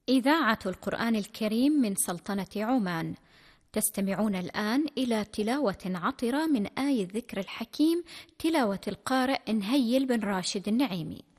إذاعة القرآن الكريم من سلطنة عمان. تستمعون الآن إلى تلاوة عطرة من آية الذكر الحكيم، تلاوة القارئ نهيل بن راشد النعيمي.